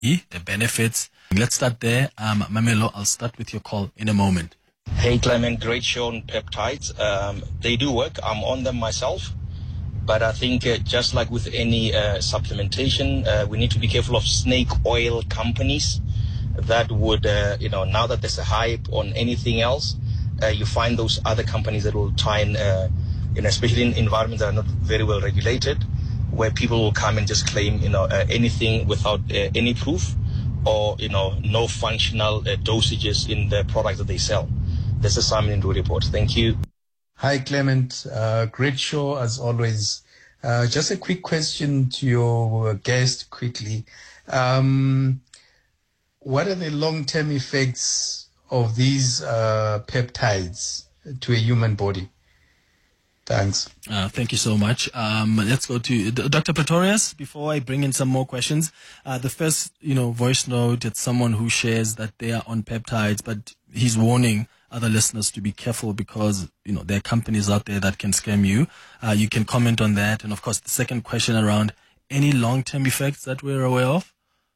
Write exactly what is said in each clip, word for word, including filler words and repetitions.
the benefits. Let's start there. Um, Mamelo, I'll start with your call in a moment. Hey, Clement, great show on peptides. Um, they do work. I'm on them myself. But I think uh, just like with any uh, supplementation, uh, we need to be careful of snake oil companies that would, uh, you know, now that there's a hype on anything else, uh, you find those other companies that will try and, uh, you know, especially in environments that are not very well regulated, where people will come and just claim, you know, uh, anything without uh, any proof or, you know, no functional uh, dosages in the products that they sell. This is Simon in the report. Thank you. Hi, Clement. Uh, great show as always. Uh, just a quick question to your guest quickly. Um, what are the long-term effects of these uh, peptides to a human body? Thanks. Uh, thank you so much. Um, let's go to Doctor Pretorius before I bring in some more questions. Uh, the first, you know, voice note, it's someone who shares that they are on peptides, but he's warning other listeners to be careful because, you know, there are companies out there that can scam you. Uh, you can comment on that. And of course, the second question around any long-term effects that we're aware of.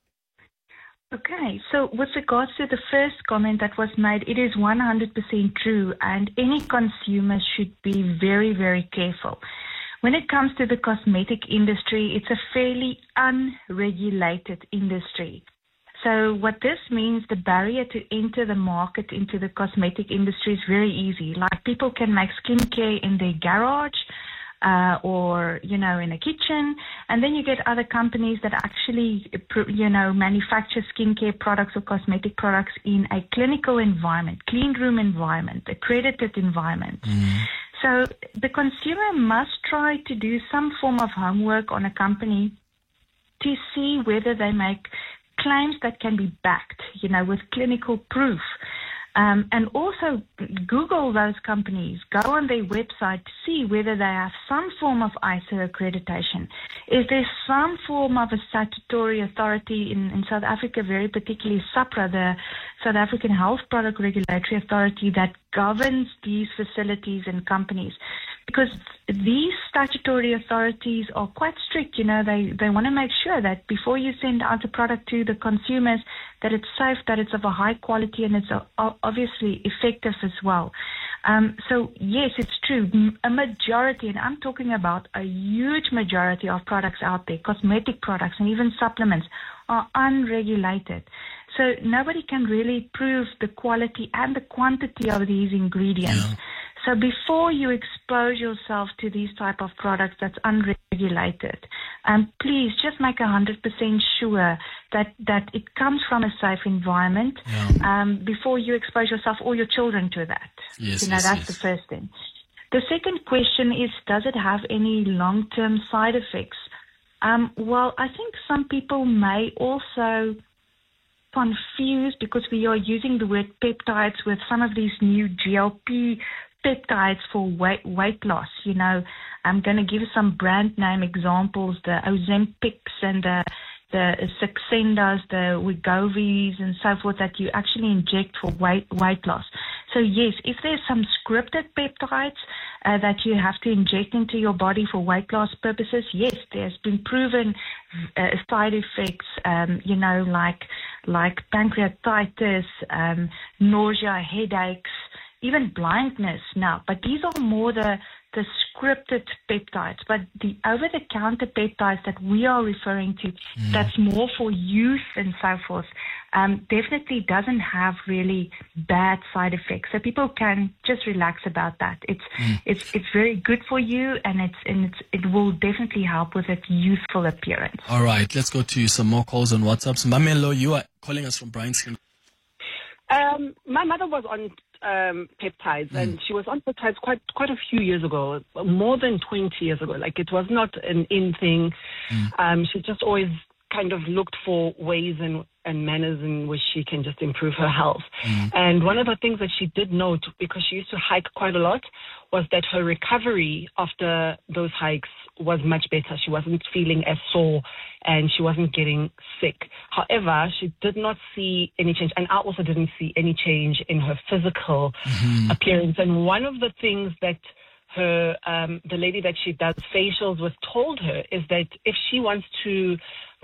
Okay, so with regards to the first comment that was made, it is one hundred percent true, and any consumer should be very, very careful. When it comes to the cosmetic industry, it's a fairly unregulated industry. So what this means, the barrier to enter the market into the cosmetic industry is very easy. Like people can make skincare in their garage, Uh, or, you know, in a kitchen. And then you get other companies that actually, you know, manufacture skincare products or cosmetic products in a clinical environment, clean room environment, accredited environment. Mm. So the consumer must try to do some form of homework on a company to see whether they make claims that can be backed, you know, with clinical proof. Um, and also Google those companies, go on their website to see whether they have some form of I S O accreditation. Is there some form of a statutory authority in, in South Africa, very particularly SAHPRA, the South African Health Product Regulatory Authority, that governs these facilities and companies? Because these statutory authorities are quite strict. You know, they, they want to make sure that before you send out a product to the consumers, that it's safe, that it's of a high quality, and it's a, obviously effective as well. Um, so, yes, it's true. A majority, and I'm talking about a huge majority of products out there, cosmetic products and even supplements, are unregulated. So nobody can really prove the quality and the quantity of these ingredients. Yeah. So before you expose yourself to these type of products that's unregulated, um, please just make one hundred percent sure that, that it comes from a safe environment yeah. um, before you expose yourself or your children to that. Yes, you know, yes, that's yes. the first thing. The second question is, does it have any long-term side effects? Um, well, I think some people may also confuse, because we are using the word peptides with some of these new G L P peptides for weight, weight loss. You know, I'm going to give some brand name examples, the Ozempics and the, the Saxendas, the Wegovy's and so forth that you actually inject for weight, weight loss. So yes, if there's some scripted peptides uh, that you have to inject into your body for weight loss purposes, yes, there's been proven uh, side effects, um, you know, like, like pancreatitis, um, nausea, headaches, even blindness now. But these are more the, the scripted peptides. But the over-the-counter peptides that we are referring to, mm. that's more for use and so forth, um, definitely doesn't have really bad side effects. So people can just relax about that. It's mm. it's it's very good for you, and it's and it's it will definitely help with its youthful appearance. All right, let's go to some more calls on WhatsApp. So Mamelo, you are calling us from Bryanston. Um, my mother was on um, peptides, mm. and she was on peptides quite quite a few years ago, more than twenty years ago. Like, it was not an in thing. Mm. Um, she just always kind of looked for ways and, and manners in which she can just improve her health. Mm. And one of the things that she did note, because she used to hike quite a lot, was that her recovery after those hikes was much better. She wasn't feeling as sore and she wasn't getting sick. However, she did not see any change. And I also didn't see any change in her physical mm-hmm. appearance. And one of the things that her, um, the lady that she does facials with told her is that if she wants to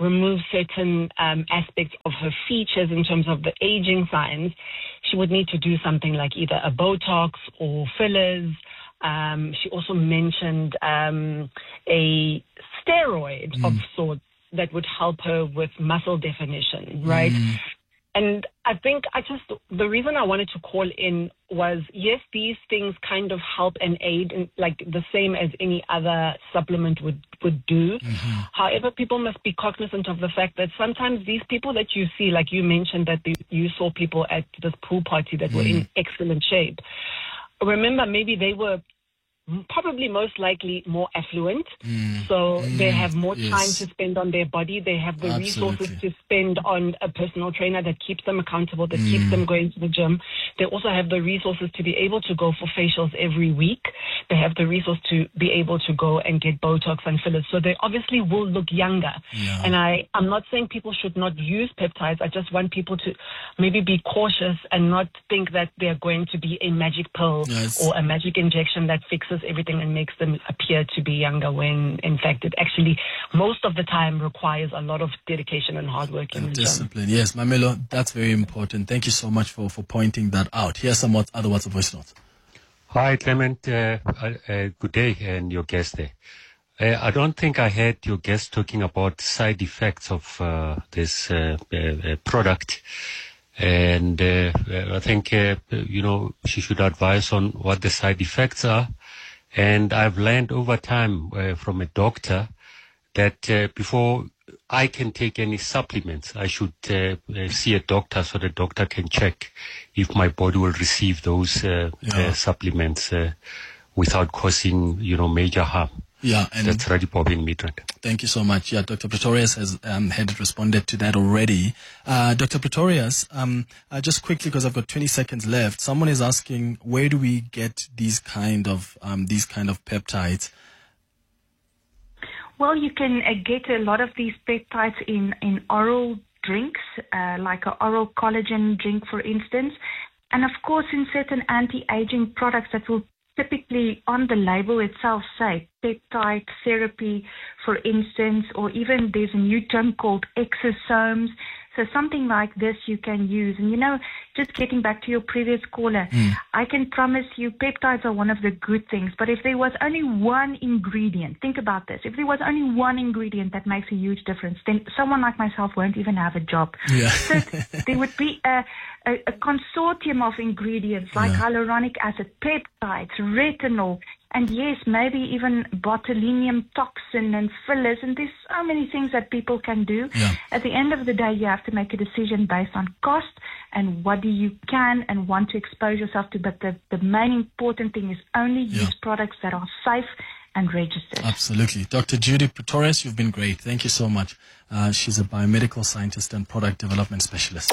remove certain um, aspects of her features in terms of the aging signs, she would need to do something like either a Botox or fillers. Um, she also mentioned um, a steroid mm. of sorts that would help her with muscle definition, right? Mm. And I think I just, the reason I wanted to call in was, yes, these things kind of help and aid, in, like the same as any other supplement would, would do. Mm-hmm. However, people must be cognizant of the fact that sometimes these people that you see, like you mentioned that the, you saw people at this pool party that mm. were in excellent shape. Remember, maybe they were probably most likely more affluent. Mm. So mm. they have more yes. time to spend on their body. They have the Absolutely. resources to spend on a personal trainer that keeps them accountable, that mm. keeps them going to the gym. They also have the resources to be able to go for facials every week. They have the resource to be able to go and get Botox and fillers. So they obviously will look younger. Yeah. And I, I'm not saying people should not use peptides. I just want people to maybe be cautious and not think that they're going to be a magic pill yes. or a magic injection that fixes everything and makes them appear to be younger, when in fact it actually most of the time requires a lot of dedication and hard work and discipline. Yes, Mamelo, that's very important. Thank you so much for for pointing that out. Here's some other WhatsApp voice notes. Hi Clement, uh, uh, good day, and your guest there. Uh, I don't think I heard your guest talking about side effects of uh, this uh, uh, product. And uh, I think, uh, you know, she should advise on what the side effects are. And I've learned over time uh, from a doctor that uh, before I can take any supplements, I should uh, uh, see a doctor so the doctor can check if my body will receive those uh, yeah. uh, supplements uh, without causing, you know, major harm. Yeah, and that's Radi Bobby in Midrand. Thank you so much. Yeah, Doctor Pretorius has um, had responded to that already. Uh, Doctor Pretorius, um, uh, just quickly, because I've got twenty seconds left. Someone is asking, where do we get these kind of um, these kind of peptides? Well, you can uh, get a lot of these peptides in in oral drinks, uh, like an oral collagen drink, for instance, and of course in certain anti-aging products that will typically on the label itself say peptide therapy, for instance, or even there's a new term called exosomes. So something like this you can use. And, you know, just getting back to your previous caller, mm. I can promise you peptides are one of the good things. But if there was only one ingredient, think about this. If there was only one ingredient that makes a huge difference, then someone like myself won't even have a job. Yeah. So there would be a, a, a consortium of ingredients like yeah. hyaluronic acid, peptides, retinol, and yes, maybe even botulinum toxin and fillers. And there's so many things that people can do. Yeah. At the end of the day, you have to make a decision based on cost and what do you can and want to expose yourself to. But the, the main important thing is only yeah. use products that are safe and registered. Absolutely. Doctor Judy Pretorius, you've been great. Thank you so much. Uh, she's a biomedical scientist and product development specialist.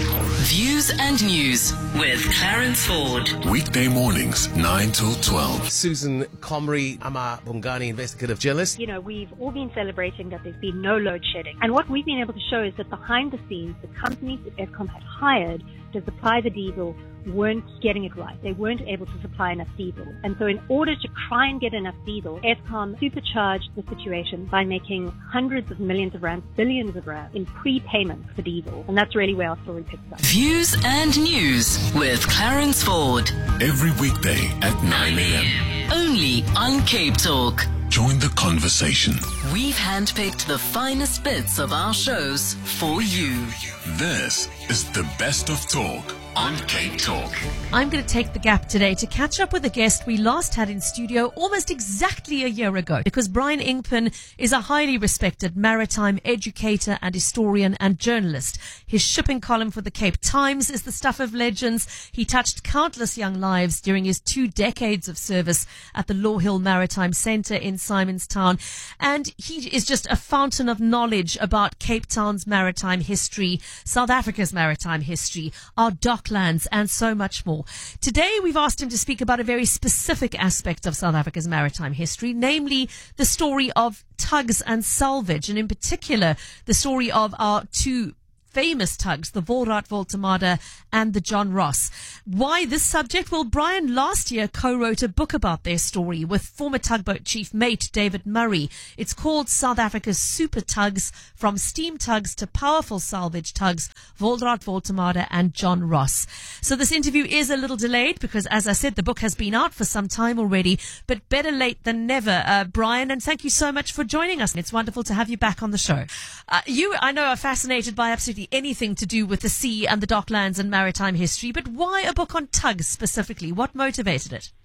Views and News with Clarence Ford. Weekday mornings, nine till twelve. Susan Comrie, I'm a Bongani investigative journalist. You know, we've all been celebrating that there's been no load shedding. And what we've been able to show is that behind the scenes, the companies that Eskom had hired to supply the diesel weren't getting it right. They weren't able to supply enough diesel. And so in order to try and get enough diesel, Eskom supercharged the situation by making hundreds of millions of rands, billions of rands in prepayment for diesel. And that's really where our story picks up. Views and News with Clarence Ford. Every weekday at nine a.m. Only on Cape Talk. Join the conversation. We've handpicked the finest bits of our shows for you. This is the best of talk on Cape Talk. I'm going to take the gap today to catch up with a guest we last had in studio almost exactly a year ago, because Brian Ingpen is a highly respected maritime educator and historian and journalist. His shipping column for the Cape Times is the stuff of legends. He touched countless young lives during his two decades of service at the Law Hill Maritime Centre in Simonstown, and he is just a fountain of knowledge about Cape Town's maritime history, South Africa's maritime history, our docklands, and so much more. Today, we've asked him to speak about a very specific aspect of South Africa's maritime history, namely the story of tugs and salvage, and in particular, the story of our two famous tugs, the Volraat Voltemade and the John Ross. Why this subject? Well, Brian last year co-wrote a book about their story with former tugboat chief mate David Murray. It's called South Africa's Super Tugs, From Steam Tugs to Powerful Salvage Tugs, Volraat Voltemade and John Ross. So this interview is a little delayed because, as I said, the book has been out for some time already, but better late than never. Uh, Brian, and thank you so much for joining us. It's wonderful to have you back on the show. Uh, you, I know, are fascinated by absolutely anything to do with the sea and the docklands and maritime history, but why a book on tugs specifically? What motivated it?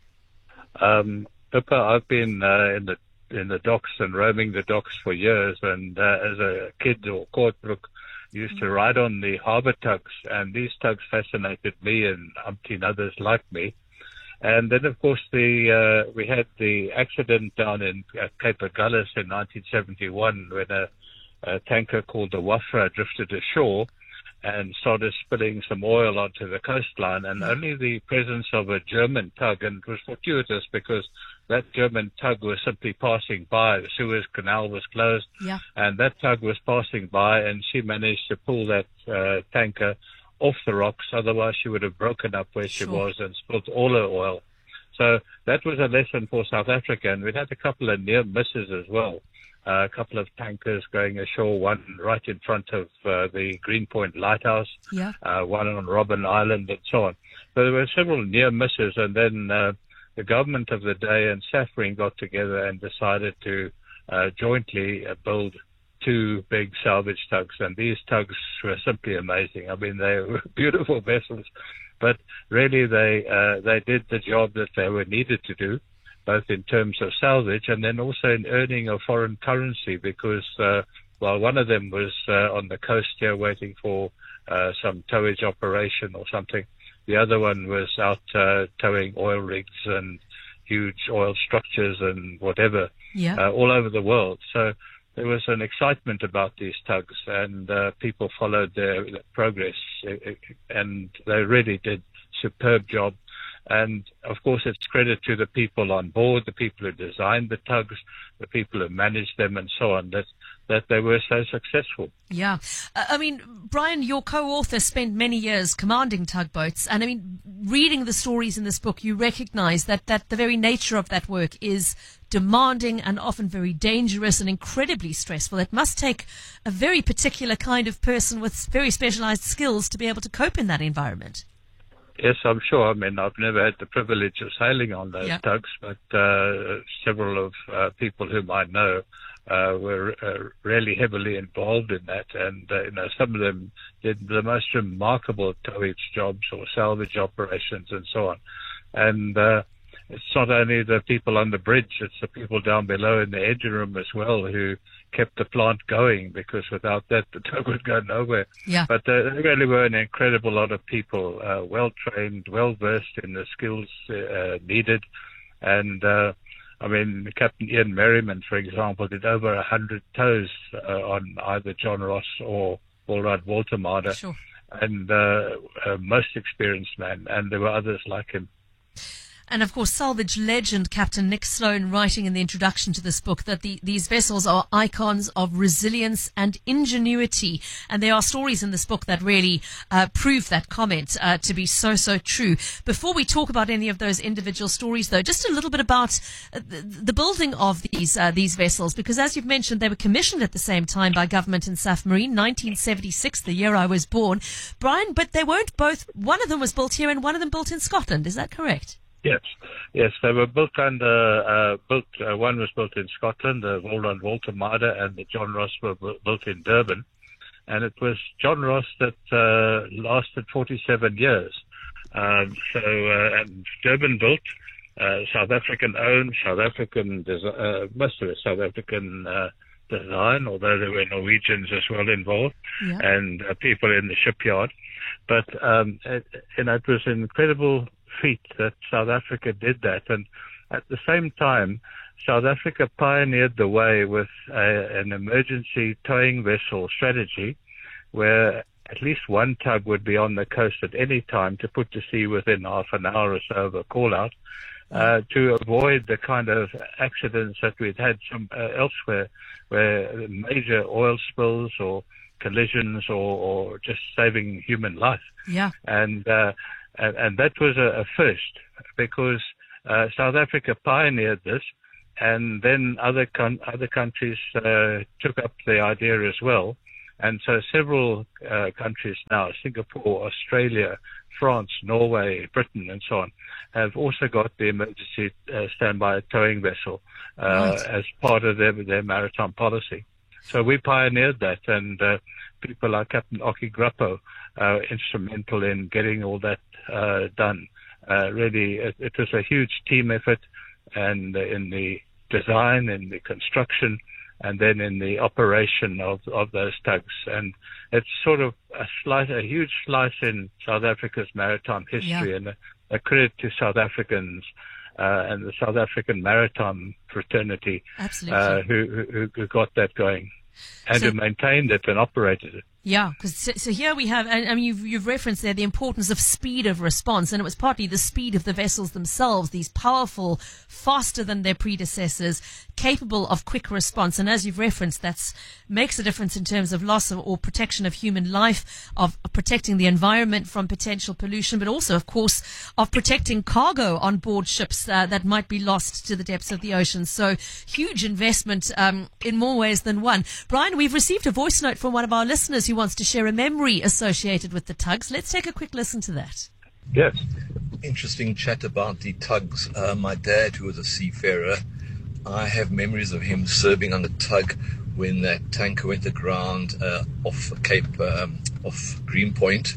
Um, Pippa, I've been uh, in the in the docks and roaming the docks for years, and uh, as a kid or Courtbrook, used to ride on the harbour tugs, and these tugs fascinated me and umpteen others like me. And then, of course, the uh, we had the accident down in at Cape Agulhas in nineteen seventy-one when a, a tanker called the Wafra drifted ashore and started spilling some oil onto the coastline, and only the presence of a German tug, and it was fortuitous because that German tug was simply passing by. The Suez Canal was closed, yeah. and that tug was passing by, and she managed to pull that uh, tanker off the rocks. Otherwise, she would have broken up where Sure. she was and spilled all her oil. So that was a lesson for South Africa, and we'd had a couple of near misses as well. Uh, a couple of tankers going ashore, one right in front of uh, the Greenpoint Lighthouse, Yeah. uh, one on Robben Island, and so on. So there were several near misses, and then uh, the government of the day and SAFRIN got together and decided to uh, jointly uh, build two big salvage tugs, and these tugs were simply amazing. I mean, they were beautiful vessels, but really they uh, they did the job that they were needed to do, both in terms of salvage and then also in earning a foreign currency, because uh, while one of them was uh, on the coast here waiting for uh, some towage operation or something, the other one was out uh, towing oil rigs and huge oil structures and whatever Yeah. uh, all over the world. So there was an excitement about these tugs, and uh, people followed their, their progress, and they really did superb job. And of course, it's credit to the people on board, the people who designed the tugs, the people who managed them, and so on, that that they were so successful. Yeah. Uh, I mean, Brian, your co-author spent many years commanding tugboats. And I mean, reading the stories in this book, you recognize that, that the very nature of that work is demanding and often very dangerous and incredibly stressful. It must take a very particular kind of person with very specialized skills to be able to cope in that environment. Yes, I'm sure. I mean, I've never had the privilege of sailing on those Yeah. tugs, but uh, several of uh, people whom I know uh, were uh, really heavily involved in that, and uh, you know, some of them did the most remarkable towage jobs or salvage operations and so on. And uh, it's not only the people on the bridge; it's the people down below in the engine room as well who kept the plant going, because without that, the tug would go nowhere. Yeah. But uh, there really were an incredible lot of people, uh, well trained, well versed in the skills uh, needed, and uh, I mean, Captain Ian Merriman, for example, did over a hundred tows uh, on either John Ross or Volraat Voltemade, Sure. and uh, a most experienced man, and there were others like him. And of course, salvage legend Captain Nick Sloan writing in the introduction to this book that the, these vessels are icons of resilience and ingenuity. And there are stories in this book that really uh, prove that comment uh, to be so, so true. Before we talk about any of those individual stories, though, just a little bit about uh, the, the building of these uh, these vessels, because as you've mentioned, they were commissioned at the same time by government in SAFMarine, nineteen seventy-six, the year I was born. Brian, but they weren't both, one of them was built here and one of them built in Scotland. Is that correct? Yes, yes, they were built under, uh, built, uh, one was built in Scotland, the Volraat Voltemade, and the John Ross were bu- built in Durban. And it was John Ross that uh, lasted forty-seven years. Um, so, uh, and Durban built, uh, South African owned, South African, desi- uh, most of it South African uh, design, although there were Norwegians as well involved, Yeah. and uh, people in the shipyard. But, um, it, you know, it was an incredible feat that South Africa did that, and at the same time South Africa pioneered the way with a, an emergency towing vessel strategy where at least one tug would be on the coast at any time to put to sea within half an hour or so of a call out, uh, to avoid the kind of accidents that we'd had some uh, elsewhere, where major oil spills or collisions or, or just saving human life. Yeah. And uh, and, and that was a, a first, because uh, South Africa pioneered this, and then other con- other countries uh, took up the idea as well. And so several uh, countries now, Singapore, Australia, France, Norway, Britain, and so on, have also got the emergency uh, standby towing vessel uh, right. as part of their, their maritime policy. So we pioneered that, and uh, people like Captain Oki Grappo uh, instrumental in getting all that uh, done. Uh, really, it, it was a huge team effort, and uh, in the design, in the construction, and then in the operation of, of those tugs. And it's sort of a slice, a huge slice in South Africa's maritime history, yeah. and a, a credit to South Africans uh, and the South African maritime fraternity uh, who, who, who got that going and so, who maintained it and operated it. Yeah, because so, so here we have, I mean, you've, you've referenced there the importance of speed of response, and it was partly the speed of the vessels themselves, these powerful, faster than their predecessors, capable of quick response. And as you've referenced, that makes a difference in terms of loss of, or protection of human life, of, of protecting the environment from potential pollution, but also, of course, of protecting cargo on board ships uh, that might be lost to the depths of the ocean. So huge investment um, in more ways than one. Brian, we've received a voice note from one of our listeners who wants to share a memory associated with the tugs. Let's take a quick listen to that. Yes. Interesting chat about the tugs. Uh, my dad, who was a seafarer, I have memories of him serving on the tug when that tanker went aground uh, off Cape, um, off Greenpoint.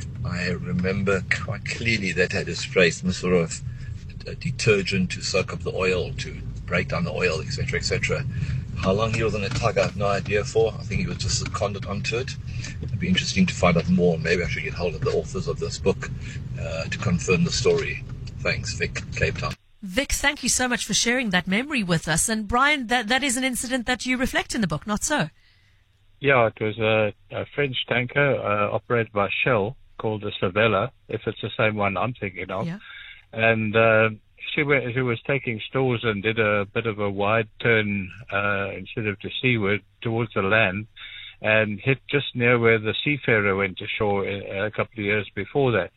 I remember quite clearly that had a spray, some sort of a detergent to soak up the oil, to break down the oil, et cetera, et cetera. How long he was on a tug, I have no idea for. I think he was just seconded onto it. It'd be interesting to find out more. Maybe I should get hold of the authors of this book uh, to confirm the story. Thanks, Vic, Cape Town. Vic, thank you so much for sharing that memory with us. And Brian, that, that is an incident that you reflect in the book, not so? Yeah, it was a, a French tanker uh, operated by Shell called the Savella, if it's the same one I'm thinking of. Yeah. And uh, she, were, she was taking stores and did a bit of a wide turn uh, instead of to seaward towards the land, and hit just near where the Seafarer went ashore a, a couple of years before that.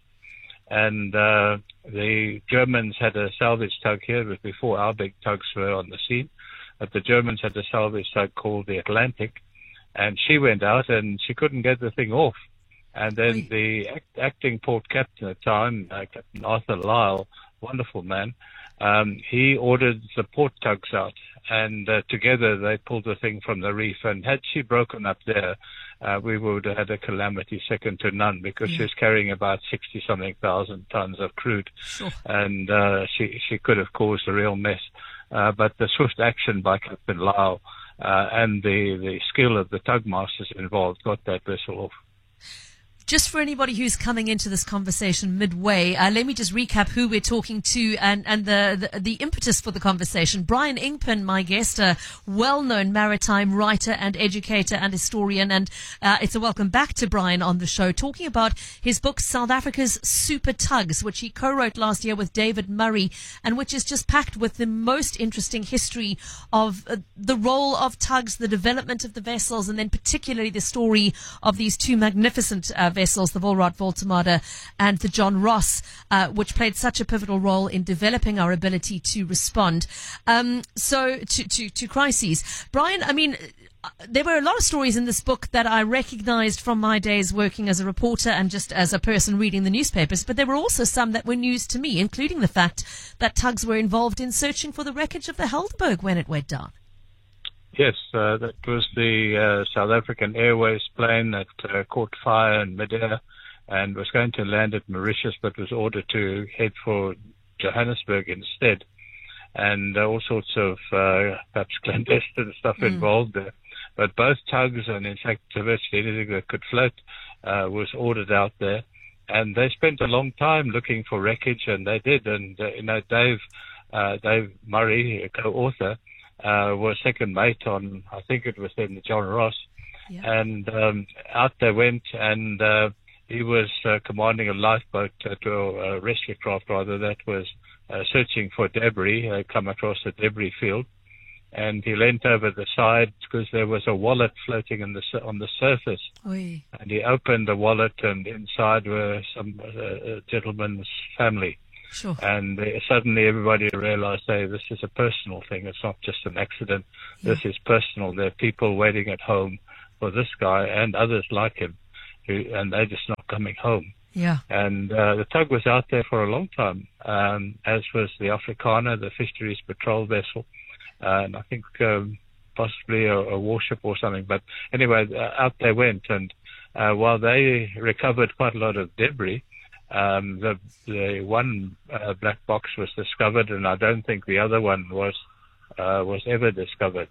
And uh, the Germans had a salvage tug here. It was before our big tugs were on the scene. But the Germans had a salvage tug called the Atlantic, and she went out and she couldn't get the thing off. And then Aye. the act, acting port captain at the time, uh, Captain Arthur Lyle, wonderful man, um, he ordered the port tugs out, and uh, together they pulled the thing from the reef. And had she broken up there, uh, we would have had a calamity second to none, because yeah. she was carrying about sixty something thousand tons of crude, sure. and uh, she she could have caused a real mess. Uh, but the swift action by Captain Lau uh, and the the skill of the tug masters involved got that vessel off. Just for anybody who's coming into this conversation midway, uh, let me just recap who we're talking to and, and the, the, the impetus for the conversation. Brian Ingpen, my guest, a well-known maritime writer and educator and historian. And uh, it's a welcome back to Brian on the show, talking about his book, South Africa's Super Tugs, which he co-wrote last year with David Murray, and which is just packed with the most interesting history of uh, the role of tugs, the development of the vessels, and then particularly the story of these two magnificent uh, vessels, the Volrad Voltemade and the John Ross, uh, which played such a pivotal role in developing our ability to respond um, so to, to, to crises. Brian, I mean, there were a lot of stories in this book that I recognized from my days working as a reporter and just as a person reading the newspapers, but there were also some that were news to me, including the fact that tugs were involved in searching for the wreckage of the Helderberg when it went down. Yes, uh, that was the uh, South African Airways plane that uh, caught fire in midair and was going to land at Mauritius, but was ordered to head for Johannesburg instead. And uh, all sorts of uh, perhaps clandestine stuff mm. involved there. But both tugs, and in fact virtually anything that could float, uh, was ordered out there. And they spent a long time looking for wreckage, and they did. And, uh, you know, Dave, uh, Dave Murray, a co-author, Uh, was second mate on, I think it was then the John Ross, yeah. and um, out they went, and uh, he was uh, commanding a lifeboat, uh, to a rescue craft rather, that was uh, searching for debris. They come across a debris field, and he leant over the side because there was a wallet floating in the, on the surface. Oy. And he opened the wallet, and inside were some uh, gentleman's family. Sure. And uh, suddenly everybody realized, hey, this is a personal thing. It's not just an accident. Yeah. This is personal. There are people waiting at home for this guy and others like him, who, and they're just not coming home. Yeah. And uh, the tug was out there for a long time, um, as was the Afrikaner, the fisheries patrol vessel, uh, and I think um, possibly a, a warship or something. But anyway, uh, out they went, and uh, while they recovered quite a lot of debris, um, the the one uh, black box was discovered, and I don't think the other one was uh, was ever discovered.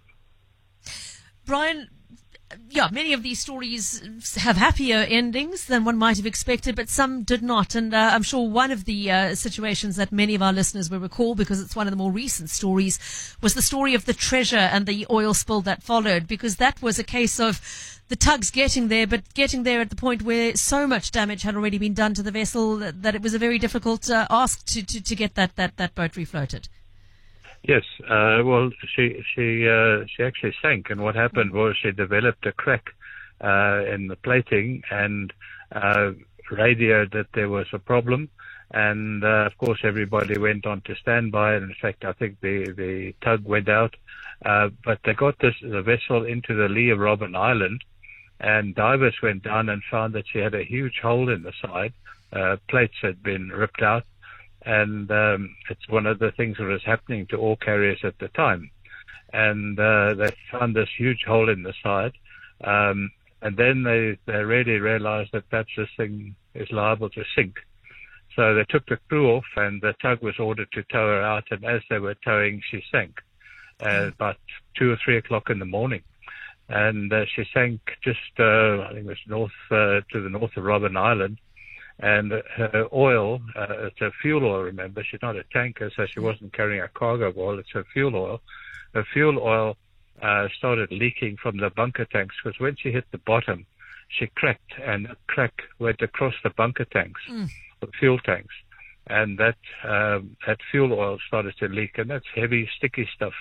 Brian, yeah, many of these stories have happier endings than one might have expected, but some did not. And uh, I'm sure one of the uh, situations that many of our listeners will recall, because it's one of the more recent stories, was the story of the treasure and the oil spill that followed, because that was a case of the tugs getting there, but getting there at the point where so much damage had already been done to the vessel that, that it was a very difficult uh, ask to, to, to get that, that, that boat refloated. Yes, uh, well, she she uh, she actually sank, and what happened was she developed a crack uh, in the plating and uh, radioed that there was a problem, and uh, of course everybody went on to standby. And in fact, I think the the tug went out, uh, but they got this the vessel into the lee of Robben Island, and divers went down and found that she had a huge hole in the side. Uh, plates had been ripped out. And um, it's one of the things that was happening to all carriers at the time. And uh, they found this huge hole in the side. Um, and then they, they really realized that perhaps this thing is liable to sink. So they took the crew off, and the tug was ordered to tow her out. And as they were towing, she sank uh, about two or three o'clock in the morning. And uh, she sank just, uh, I think it was north uh, to the north of Robben Island. And her oil, uh, it's a fuel oil, remember, she's not a tanker, so she wasn't carrying a cargo of oil, it's her fuel oil. Her fuel oil uh, started leaking from the bunker tanks, because when she hit the bottom, she cracked, and the crack went across the bunker tanks, mm. the fuel tanks. And that, um, that fuel oil started to leak, and that's heavy, sticky stuff.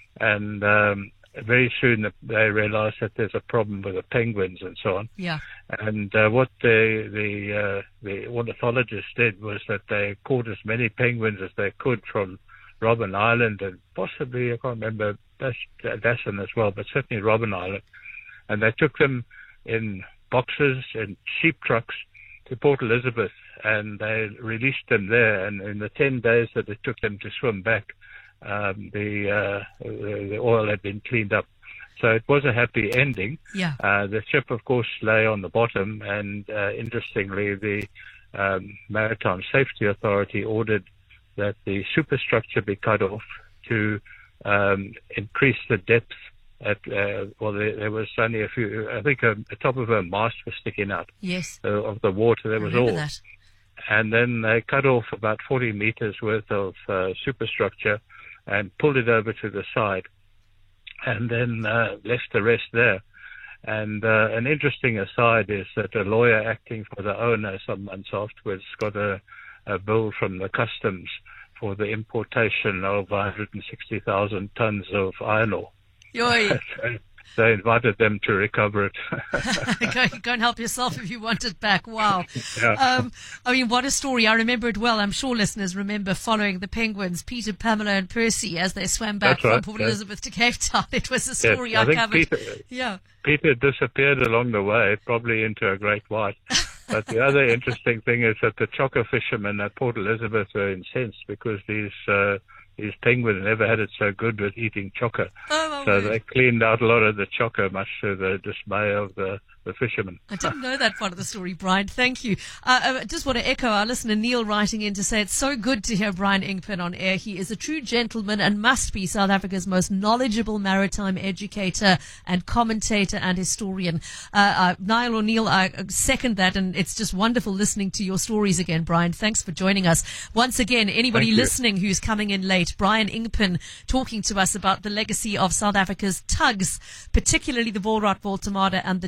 And um, very soon they realized that there's a problem with the penguins and so on. Yeah. And uh, what the the uh, the ornithologists did was that they caught as many penguins as they could from Robben Island, and possibly, I can't remember, Dassin as well, but certainly Robben Island. And they took them in boxes and sheep trucks to Port Elizabeth, and they released them there. And in the ten days that it took them to swim back, Um, the, uh, the the oil had been cleaned up, so it was a happy ending. Yeah. Uh, the ship, of course, lay on the bottom, and uh, interestingly, the um, Maritime Safety Authority ordered that the superstructure be cut off to um, increase the depth. At uh, well, there, there was only a few. I think uh, the top of her mast was sticking out. Yes. Uh, of the water, there was all. That. And then they cut off about forty meters worth of uh, superstructure and pulled it over to the side, and then uh, left the rest there. And uh, an interesting aside is that a lawyer acting for the owner some months afterwards got a, a bill from the customs for the importation of one hundred sixty thousand tons of iron ore. Yoy. They invited them to recover it. go, go and help yourself if you want it back. Wow. Yeah. Um, I mean, what a story. I remember it well. I'm sure listeners remember following the penguins, Peter, Pamela, and Percy, as they swam back That's from right, Port yes. Elizabeth to Cape Town. It was a story yes, I, I think covered. Peter, yeah. Peter disappeared along the way, probably into a great white. But the other interesting thing is that the chocker fishermen at Port Elizabeth were incensed because these uh, these penguins never had it so good with eating chocker. Oh, so they cleaned out a lot of the chocker, much to the dismay of the, the fishermen. I didn't know that part of the story, Brian. Thank you. Uh, I just want to echo our listener Neil writing in to say it's so good to hear Brian Inkpen on air. He is a true gentleman and must be South Africa's most knowledgeable maritime educator and commentator and historian. Uh, uh, Niall O'Neill, I second that, and it's just wonderful listening to your stories again, Brian. Thanks for joining us. Once again, anybody listening who's coming in late, Brian Inkpen talking to us about the legacy of South Africa's tugs, particularly the Volrad Voltamada and the John Ross.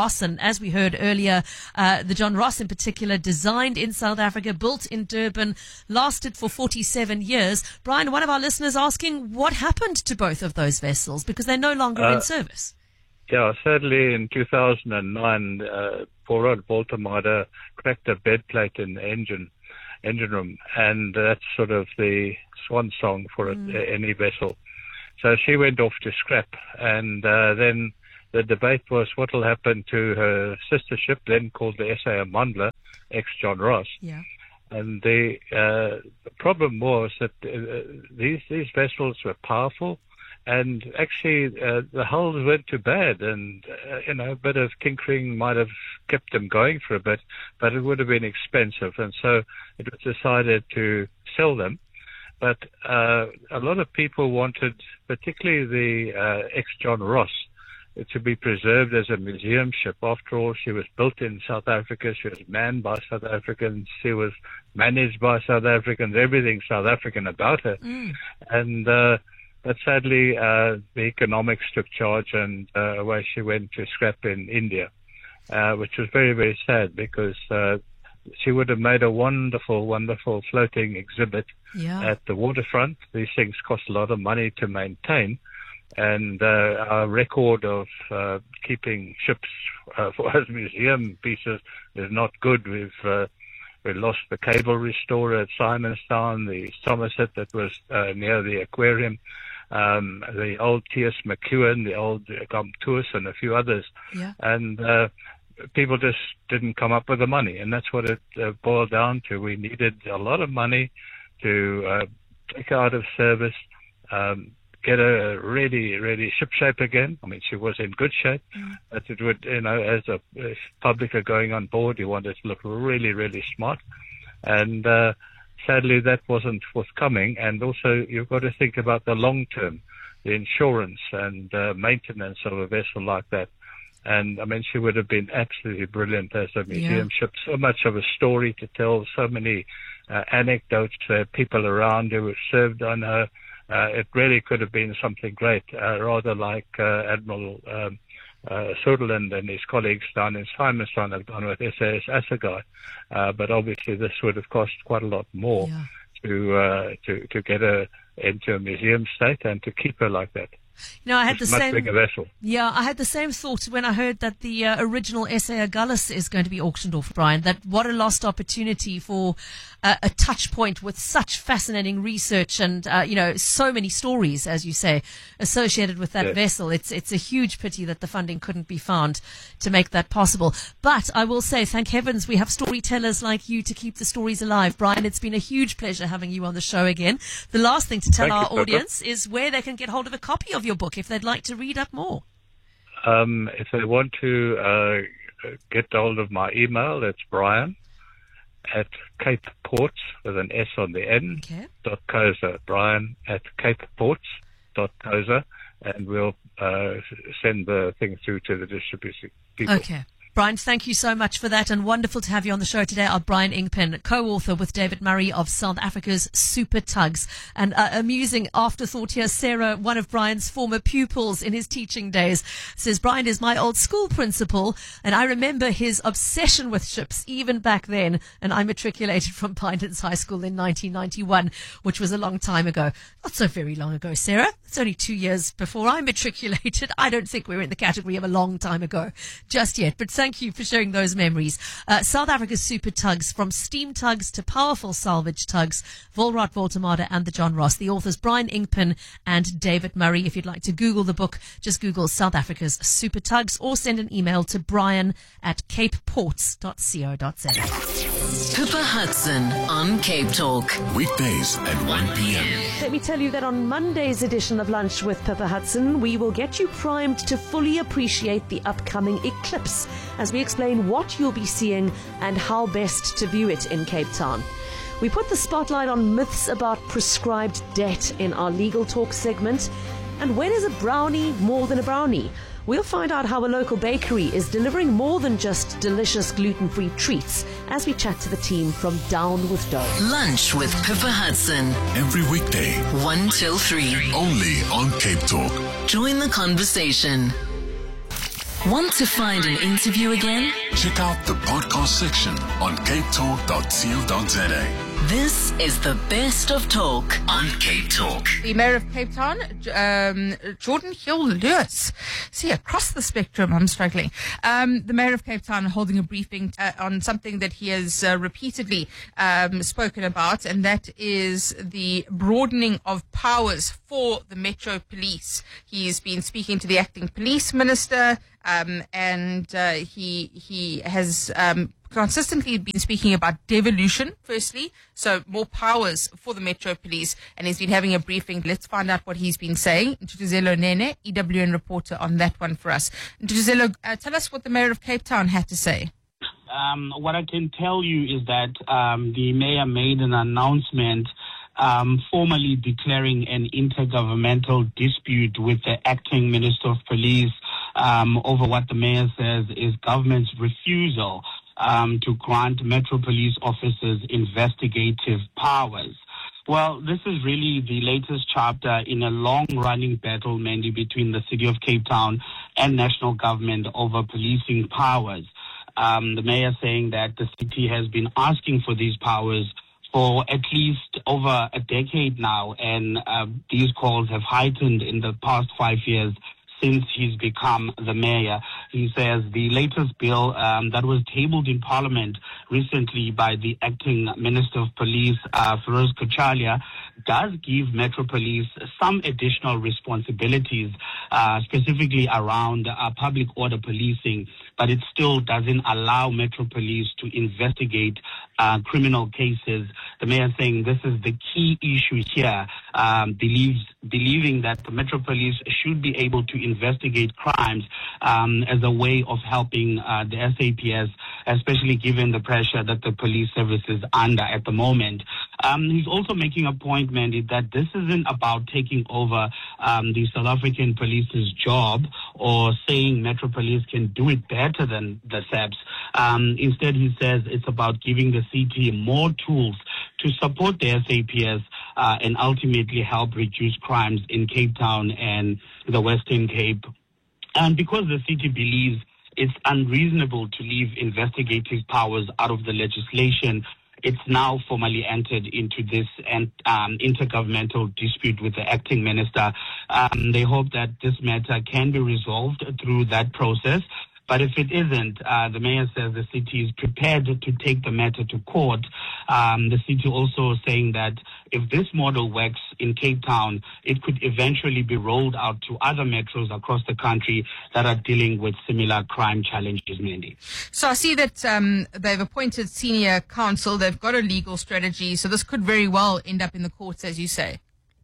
Ross. And as we heard earlier, uh, the John Ross in particular, designed in South Africa, built in Durban, lasted for forty-seven years. Brian, one of our listeners asking what happened to both of those vessels because they're no longer Uh, in service. Yeah, sadly in two thousand nine, uh, Voorraad Woltemarde cracked a bed plate in the engine, engine room, and that's sort of the swan song for it, Mm. any vessel. So she went off to scrap, and uh, then the debate was what will happen to her sister ship, then called the S A Amandla, ex-John Ross. Yeah. And the, uh, the problem was that uh, these these vessels were powerful, and actually uh, the hulls weren't too bad, and uh, you know a bit of tinkering might have kept them going for a bit, but it would have been expensive, and so it was decided to sell them. But uh, a lot of people wanted, particularly the uh, ex-John Ross, to be preserved as a museum ship. After all, she was built in South Africa. She was manned by South Africans. She was managed by South Africans. Everything South African about her. Mm. And uh, but sadly, uh, the economics took charge, and uh, away she went to scrap in India, uh, which was very, very sad because uh, she would have made a wonderful, wonderful floating exhibit Yeah. at the waterfront. These things cost a lot of money to maintain. And uh, our record of uh, keeping ships uh, for as museum pieces is not good. We've uh, we lost the Cable Restorer at Simonstown, the Somerset that was uh, near the aquarium, um, the old T S McEwen, the old Gamtoos, and a few others. Yeah. And uh, people just didn't come up with the money, and that's what it uh, boiled down to. We needed a lot of money to uh, take her out of service, um, get her really, really shipshape again. I mean, she was in good shape, Mm. but it would, you know, as a as public are going on board, you wanted to look really, really smart. And uh, sadly, that wasn't forthcoming. And also, you've got to think about the long term, the insurance and uh, maintenance of a vessel like that. And I mean, she would have been absolutely brilliant as a museum Yeah. ship. So much of a story to tell, so many uh, anecdotes, uh, people around who were served on her. Uh, it really could have been something great, uh, rather like uh, Admiral um, uh, Sutherland and his colleagues down in Simonstown have done with S A S Assegai. Uh, but obviously, this would have cost quite a lot more Yeah. to uh, to to get her into a museum state and to keep her like that. You know, I had It's the a much same. bigger vessel. Yeah, I had the same thought when I heard that the uh, original S A Agulhas is going to be auctioned off, Brian. That what a lost opportunity for uh, a touch point with such fascinating research and uh, you know so many stories, as you say, associated with that Yes. vessel. It's it's a huge pity that the funding couldn't be found to make that possible. But I will say, thank heavens, we have storytellers like you to keep the stories alive, Brian. It's been a huge pleasure having you on the show again. The last thing to tell Thank you, our Pippa. audience is where they can get hold of a copy of your book if they'd like to read up more. Um, if they want to uh, get hold of my email, it's Brian at Cape Ports with an S on the end. Okay. Dot Coza. Brian at Cape Ports dot Coza, and we'll uh, send the thing through to the distribution people. Okay. Brian, thank you so much for that, and wonderful to have you on the show today. Our Brian Ingpen, co-author with David Murray of South Africa's Super Tugs. And uh, amusing afterthought here, Sarah, one of Brian's former pupils in his teaching days, says, Brian is my old school principal, and I remember his obsession with ships even back then, and I matriculated from Pinedance High School in nineteen ninety-one, which was a long time ago. Not so very long ago, Sarah. It's only two years before I matriculated. I don't think we're in the category of a long time ago just yet, but thank you for sharing those memories. Uh, South Africa's Super Tugs, from steam tugs to powerful salvage tugs, Voorraad Woltemarde and the John Ross. The authors Brian Ingpen and David Murray. If you'd like to Google the book, just Google South Africa's Super Tugs or send an email to brian at capeports dot co dot za. Pippa Hudson on Cape Talk. Weekdays at one p.m. Let me tell you that on Monday's edition of Lunch with Pippa Hudson, we will get you primed to fully appreciate the upcoming eclipse as we explain what you'll be seeing and how best to view it in Cape Town. We put the spotlight on myths about prescribed debt in our Legal Talk segment. And when is a brownie more than a brownie? We'll find out how a local bakery is delivering more than just delicious gluten-free treats as we chat to the team from Down with Dough. Lunch with Pippa Hudson. Every weekday. one till three. Only on Cape Talk. Join the conversation. Want to find an interview again? Check out the podcast section on cape talk dot co dot za. This is the best of talk on Cape Talk. The Mayor of Cape Town, um, Jordan Hill-Lewis. See, across the spectrum, I'm struggling. Um, the Mayor of Cape Town holding a briefing uh, on something that he has uh, repeatedly um, spoken about, and that is the broadening of powers for the Metro Police. He's been speaking to the acting police minister, um, and uh, he he has um, consistently been speaking about devolution, firstly, so more powers for the Metro Police, and he's been having a briefing. Let's find out what he's been saying. Ntutuzelo Nene, E W N reporter, on that one for us. Ntutuzelo, uh, tell us what the Mayor of Cape Town had to say. Um, what I can tell you is that um, the mayor made an announcement um, formally declaring an intergovernmental dispute with the acting Minister of Police um, over what the mayor says is government's refusal Um, to grant Metro Police officers investigative powers. Well, this is really the latest chapter in a long-running battle, mainly between the City of Cape Town and national government over policing powers. Um, the mayor saying that the city has been asking for these powers for at least over a decade now, and uh, these calls have heightened in the past five years since he's become the mayor. He says the latest bill um, that was tabled in Parliament recently by the acting Minister of Police, uh, Feroz Kachalia, does give Metro Police some additional responsibilities, uh, specifically around uh, public order policing, but it still doesn't allow Metro Police to investigate uh, criminal cases. The mayor saying this is the key issue here, um, believes believing that the Metro Police should be able to investigate crimes um, as a way of helping uh, the S A P S, especially given the pressure that the police service is under at the moment. Um, he's also making a point, Mandy, that this isn't about taking over um, the South African police's job or saying Metro Police can do it better than the S A P S. Um, instead, he says it's about giving the C T more tools to support the S A P S uh, and ultimately help reduce crimes in Cape Town and the Western Cape. And because the city believes it's unreasonable to leave investigative powers out of the legislation, it's now formally entered into this um, intergovernmental dispute with the acting minister. Um, they hope that this matter can be resolved through that process. But if it isn't, uh, the mayor says the city is prepared to take the matter to court. Um, the city also saying that if this model works in Cape Town, it could eventually be rolled out to other metros across the country that are dealing with similar crime challenges, Mandy. So I see that um, they've appointed senior counsel. They've got a legal strategy. So this could very well end up in the courts, as you say.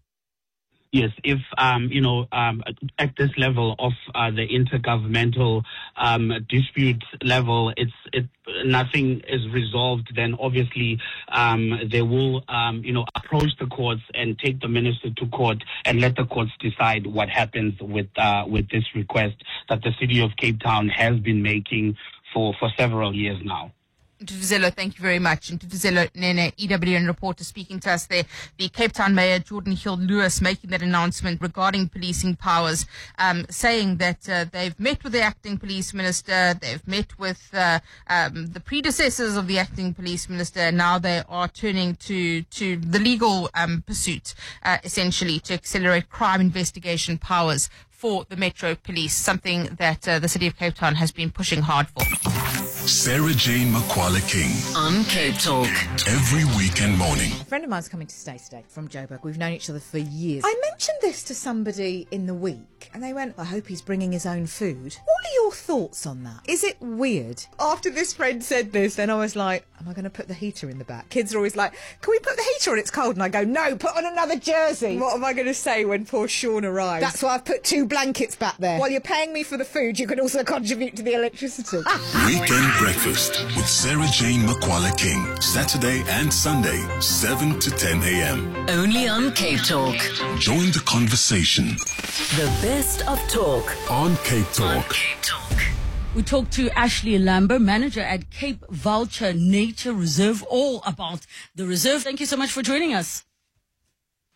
Yes, if, um, you know, um, at this level of uh, the intergovernmental um, dispute level, it's it, nothing is resolved, then obviously um, they will, um, you know, approach the courts and take the minister to court and let the courts decide what happens with uh, with this request that the city of Cape Town has been making for, for several years now. Ntutuzelo, thank you very much. Ntutuzelo Nene, E W N reporter, speaking to us there. The Cape Town Mayor, Jordan Hill-Lewis, making that announcement regarding policing powers, um, saying that uh, they've met with the acting police minister, they've met with uh, um, the predecessors of the acting police minister, and now they are turning to, to the legal um, pursuit, uh, essentially, to accelerate crime investigation powers for the Metro Police, something that uh, the City of Cape Town has been pushing hard for. Sarah Jane Makwala King on Cape Talk every weekend morning. A friend of mine's coming to stay today from Joburg. We've known each other for years. I mentioned this to somebody in the week and they went, I hope he's bringing his own food. What are your thoughts on that? Is it weird? After this friend said this, then I was like, am I going to put the heater in the back? Kids are always like, can we put the heater on? It's cold. And I go, no, put on another jersey. What am I going to say when poor Sean arrives? That's why I've put two blankets back there. While you're paying me for the food, you can also contribute to the electricity. Weekend Breakfast with Sarah Jane Makwala King. Saturday and Sunday, seven to ten a.m. Only on Cape Talk. Join the conversation. The best of talk on Cape Talk. On Cape Talk. We talked to Ashley Lamber, manager at Cape Vulture Nature Reserve, all about the reserve. Thank you so much for joining us.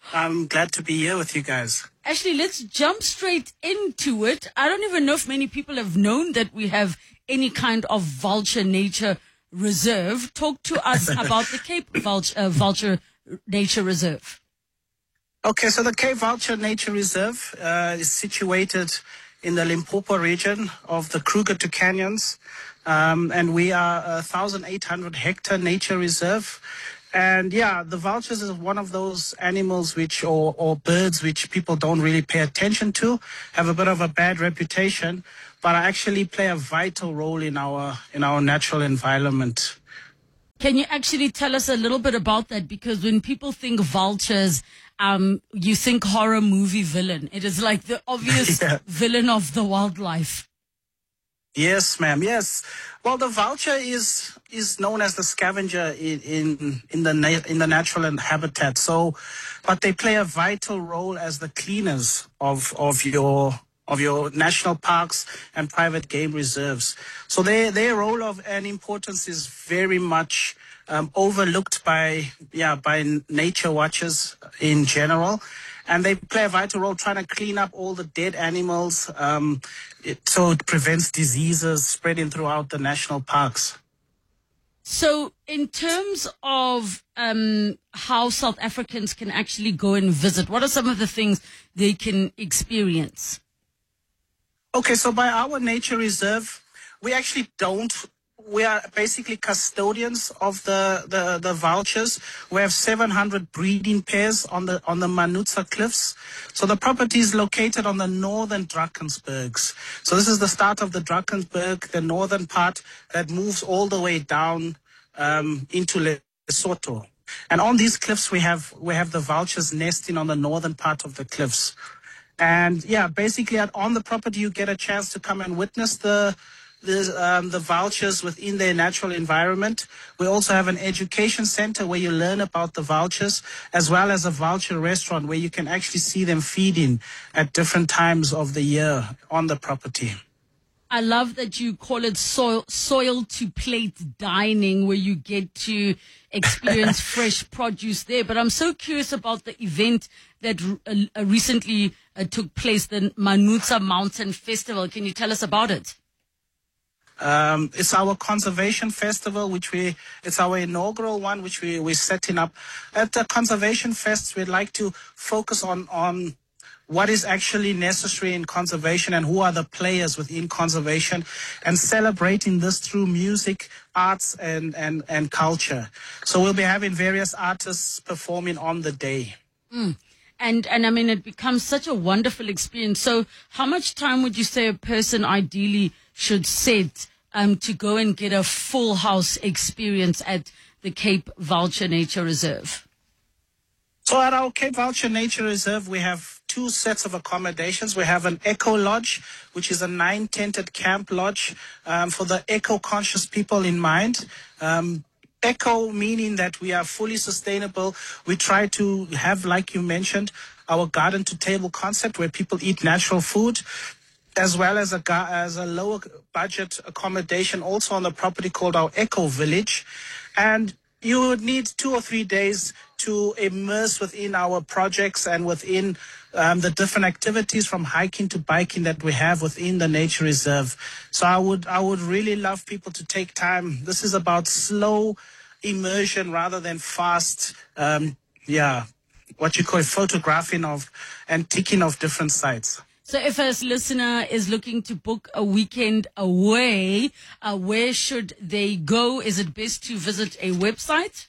I'm glad to be here with you guys. Ashley, let's jump straight into it. I don't even know if many people have known that we have any kind of vulture nature reserve. Talk to us about the Cape Vulture, uh, Vulture Nature Reserve. Okay, so the Cape Vulture Nature Reserve uh, is situated in the Limpopo region of the Kruger to Canyons, um, and we are a one thousand eight hundred hectare nature reserve. And yeah, the vultures is one of those animals which, or, or birds which people don't really pay attention to, have a bit of a bad reputation, but actually play a vital role in our in our natural environment. Can you actually tell us a little bit about that? Because when people think vultures, um, you think horror movie villain. It is like the obvious yeah. villain of the wildlife. Yes, ma'am. Yes. Well, the vulture is is known as the scavenger in in, in the na- in the natural habitat. So, but they play a vital role as the cleaners of of your of your national parks and private game reserves. So their their role of and importance is very much um, overlooked by yeah by nature watchers in general. And they play a vital role trying to clean up all the dead animals, um, it, so it prevents diseases spreading throughout the national parks. So in terms of um, how South Africans can actually go and visit, what are some of the things they can experience? Okay, so by our nature reserve, we actually don't we are basically custodians of the, the, the vultures. We have seven hundred breeding pairs on the on the Manutsa Cliffs. So the property is located on the northern Drakensbergs. So this is the start of the Drakensberg, the northern part that moves all the way down um, into Lesotho. And on these cliffs, we have we have the vultures nesting on the northern part of the cliffs. And yeah, basically on the property, you get a chance to come and witness the The, um, the vultures within their natural environment. We also have an education center where you learn about the vultures, as well as a vulture restaurant where you can actually see them feeding at different times of the year on the property. I love that you call it soil, soil to plate dining, where you get to experience fresh produce there. But I'm so curious about the event that uh, recently uh, took place, the Manutsa Mountain Festival. Can you tell us about it? Um, it's our conservation festival, which we, it's our inaugural one, which we, we're setting up. At the Conservation Fest, we'd like to focus on, on what is actually necessary in conservation and who are the players within conservation, and celebrating this through music, arts, and, and, and culture. So we'll be having various artists performing on the day. Mm. And, and I mean, it becomes such a wonderful experience. So how much time would you say a person ideally should set um, to go and get a full house experience at the Cape Vulture Nature Reserve? So at our Cape Vulture Nature Reserve, we have two sets of accommodations. We have an eco lodge, which is a nine-tented camp lodge um, for the eco-conscious people in mind. Um, Eco meaning that we are fully sustainable. We try to have, like you mentioned, our garden to table concept where people eat natural food, as well as a as a lower budget accommodation also on the property called our Eco Village. And you would need two or three days to immerse within our projects and within um, the different activities from hiking to biking that we have within the nature reserve. So I would I would really love people to take time. This is about slow immersion rather than fast, um, yeah, what you call photographing of and ticking of different sites. So if a listener is looking to book a weekend away, uh, where should they go? Is it best to visit a website?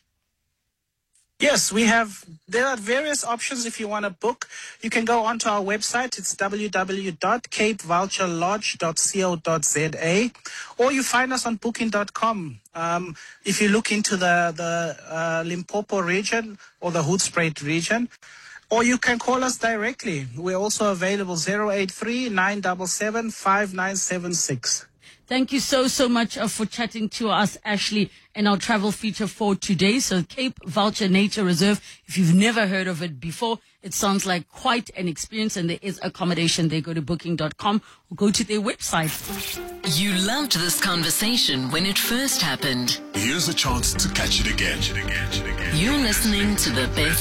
Yes, we have, there are various options if you want to book. You can go onto our website. It's w w w dot cape vulture lodge dot co dot z a, or you find us on booking dot com. Um, if you look into the, the uh, Limpopo region or the Hoedspruit region, or you can call us directly. We're also available zero eight three, nine seven seven, five nine seven six. Thank you so, so much uh, for chatting to us, Ashley, in our travel feature for today. So Cape Vulture Nature Reserve, if you've never heard of it before, it sounds like quite an experience, and there is accommodation there. Go to booking dot com or go to their website. You loved this conversation when it first happened. Here's a chance to catch it again. You're listening to the best